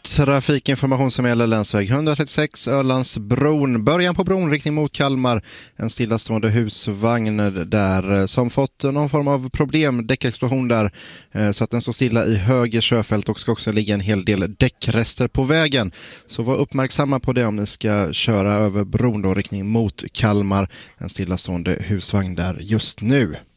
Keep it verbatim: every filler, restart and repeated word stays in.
trafikinformation som gäller länsväg etthundratrettiosex Ölandsbron. Början på bron riktning mot Kalmar. En stillastående husvagn där som fått någon form av problem, däckexplosion där, så att den står stilla i höger körfält och ska också ligga en hel del däckrester på vägen. Så var uppmärksamma på det om ni ska köra över bron då riktning mot Kalmar. En stillastående husvagn där just nu.